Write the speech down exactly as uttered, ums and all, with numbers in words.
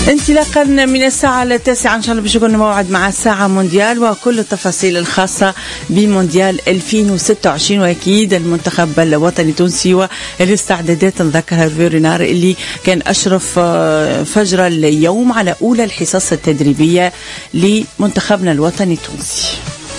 انطلاقا من الساعة التاسعة إن شاء الله بيجيكم موعد مع ساعة مونديال وكل التفاصيل الخاصة بمونديال ألفين وستة وعشرين، وأكيد المنتخب الوطني التونسي والاستعدادات نذكرها فيرينار اللي كان أشرف فجر اليوم على أولى الحصص التدريبية لمنتخبنا الوطني التونسي.